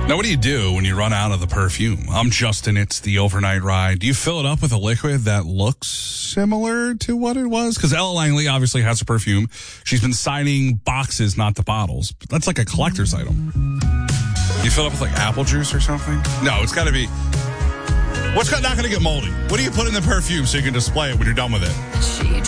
Now, what do you do when you run out of the perfume? I'm Justin. It's the overnight ride. Do you fill it up with a liquid that looks similar to what it was? Because Ella Langley obviously has a perfume. She's been signing boxes, not the bottles. But that's like a collector's item. You fill it up with like apple juice or something? No, it's got to be... What's not going to get moldy? What do you put in the perfume so you can display it when you're done with it?